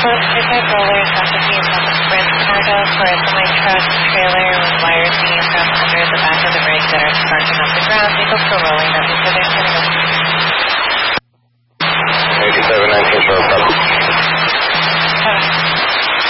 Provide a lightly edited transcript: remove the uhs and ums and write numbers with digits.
Pacific Roller Traffic East on the Sprint cargo for a semi-truck trailer with wires being from under the back of the rig that are sparking off the ground. Vehicle still